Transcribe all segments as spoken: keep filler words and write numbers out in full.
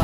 trois.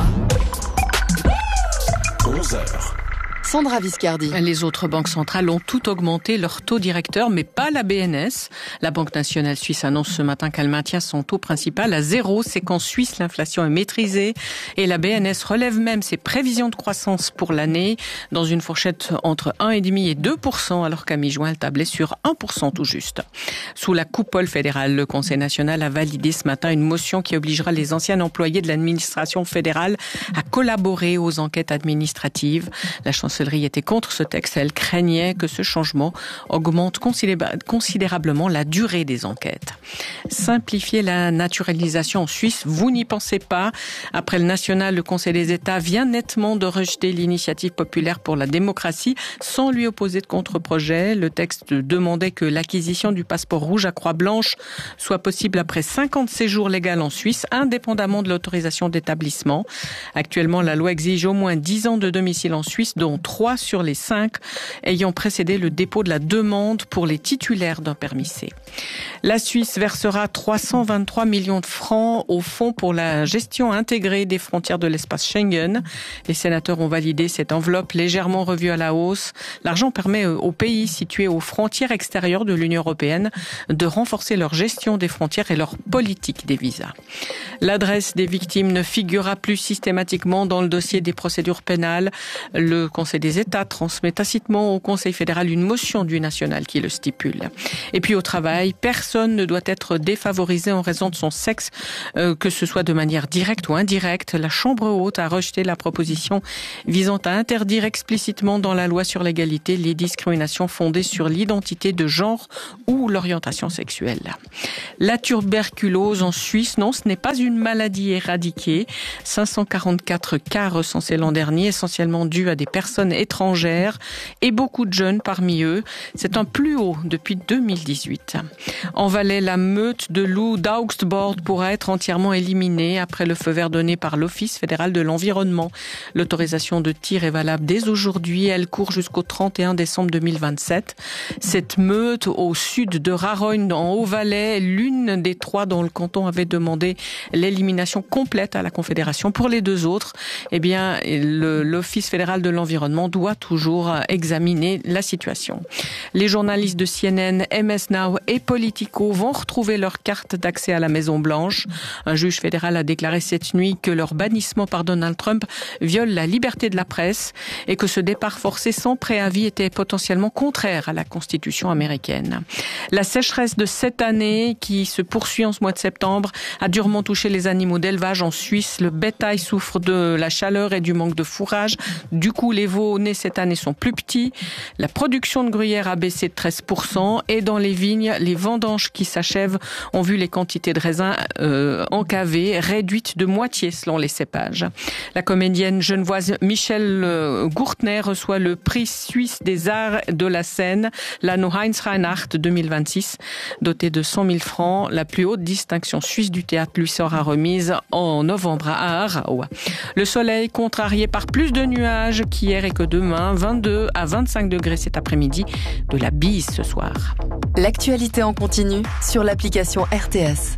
onze heures. Sandra Viscardi. Les autres banques centrales ont toutes augmenté leur taux directeur, mais pas la B N S. La Banque nationale suisse annonce ce matin qu'elle maintient son taux principal à zéro. C'est qu'en Suisse, l'inflation est maîtrisée. Et la B N S relève même ses prévisions de croissance pour l'année dans une fourchette entre un virgule cinq et deux pour cent, alors qu'à mi-juin, elle tablait sur un pour cent tout juste. Sous la coupole fédérale, le Conseil national a validé ce matin une motion qui obligera les anciens employés de l'administration fédérale à collaborer aux enquêtes administratives. La chancellerie était contre ce texte. Elle craignait que ce changement augmente considérablement la durée des enquêtes. Simplifier la naturalisation en Suisse, vous n'y pensez pas. Après le national, le Conseil des États vient nettement de rejeter l'initiative populaire pour la démocratie sans lui opposer de contre-projet. Le texte demandait que l'acquisition du passeport rouge à croix blanche soit possible après cinquante séjours légaux en Suisse, indépendamment de l'autorisation d'établissement. Actuellement, la loi exige au moins dix ans de domicile en Suisse, dont trois sur les cinq ayant précédé le dépôt de la demande pour les titulaires d'un permis C. La Suisse versera trois cent vingt-trois millions de francs au fonds pour la gestion intégrée des frontières de l'espace Schengen. Les sénateurs ont validé cette enveloppe légèrement revue à la hausse. L'argent permet aux pays situés aux frontières extérieures de l'Union européenne de renforcer leur gestion des frontières et leur politique des visas. L'adresse des victimes ne figurera plus systématiquement dans le dossier des procédures pénales. Le Conseil des États transmet tacitement au Conseil fédéral une motion du national qui le stipule. Et puis au travail, personne ne doit être défavorisé en raison de son sexe, euh, que ce soit de manière directe ou indirecte. La Chambre haute a rejeté la proposition visant à interdire explicitement dans la loi sur l'égalité les discriminations fondées sur l'identité de genre ou l'orientation sexuelle. La tuberculose en Suisse, non, ce n'est pas une maladie éradiquée. cinq cent quarante-quatre cas recensés l'an dernier, essentiellement dus à des personnes étrangères et beaucoup de jeunes parmi eux. C'est un plus haut depuis deux mille dix-huit. En Valais, la meute de loups d'Augsburg pourra être entièrement éliminée après le feu vert donné par l'Office fédéral de l'environnement. L'autorisation de tir est valable dès aujourd'hui. Elle court jusqu'au trente et un décembre deux mille vingt-sept. Cette meute au sud de Rarogne, en Haut-Valais, l'une des trois dont le canton avait demandé l'élimination complète à la Confédération. Pour les deux autres, eh bien, le, l'Office fédéral de l'environnement doit toujours examiner la situation. Les journalistes de C N N, M S Now et Politico vont retrouver leur carte d'accès à la Maison-Blanche. Un juge fédéral a déclaré cette nuit que leur bannissement par Donald Trump viole la liberté de la presse et que ce départ forcé sans préavis était potentiellement contraire à la Constitution américaine. La sécheresse de cette année, qui se poursuit en ce mois de septembre, a durement touché les animaux d'élevage en Suisse. Le bétail souffre de la chaleur et du manque de fourrage. Du coup, les veaux nés cette année sont plus petits. La production de gruyère a baissé de treize pour cent et dans les vignes, les vendanges qui s'achèvent ont vu les quantités de raisins euh, encavés réduites de moitié selon les cépages. La comédienne genevoise Michelle Gourtner reçoit le prix suisse des arts de la scène, l'anneau Heinz Reinhardt deux mille vingt-six, doté de cent mille francs. La plus haute distinction suisse du théâtre lui sera remise en novembre à Aarau. Le soleil contrarié par plus de nuages qu'hier et que demain, vingt-deux à vingt-cinq degrés cet après-midi, de la bise ce soir. L'actualité en continu sur l'application R T S.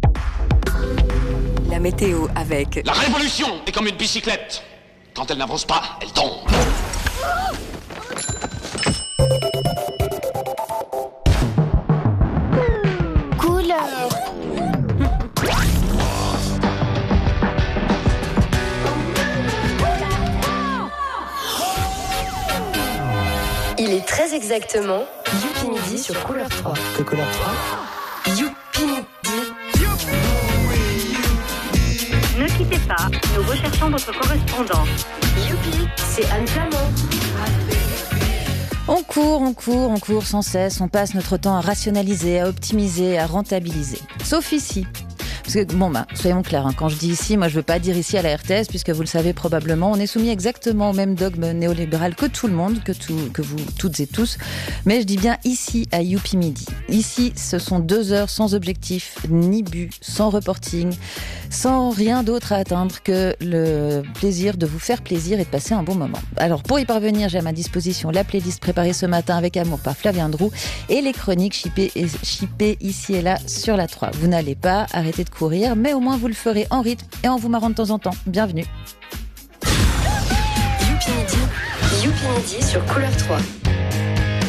La météo avec... La révolution est comme une bicyclette. Quand elle n'avance pas, elle tombe. Couleur. Il est très exactement Youpi Midi sur Couleur trois. Que Couleur trois? Youpi Midi. Ne quittez pas, nous recherchons votre correspondant. Youpi, c'est Anne Flamand. On court, on court, on court sans cesse, on passe notre temps à rationaliser, à optimiser, à rentabiliser. Sauf ici. Parce que, bon, bah, soyons clairs, hein, quand je dis ici, moi je veux pas dire ici à la R T S, puisque vous le savez probablement, on est soumis exactement au même dogme néolibéral que tout le monde, que, tout, que vous toutes et tous. Mais je dis bien ici à Youpi Midi. Ici, ce sont deux heures sans objectif, ni but, sans reporting, sans rien d'autre à atteindre que le plaisir de vous faire plaisir et de passer un bon moment. Alors, pour y parvenir, j'ai à ma disposition la playlist préparée ce matin avec amour par Flavien Drou et les chroniques chippées, et, chippées ici et là sur la trois. Vous n'allez pas arrêter de courir, mais au moins vous le ferez en rythme et en vous marrant de temps en temps. Bienvenue. Youpi Midi sur Couleur trois.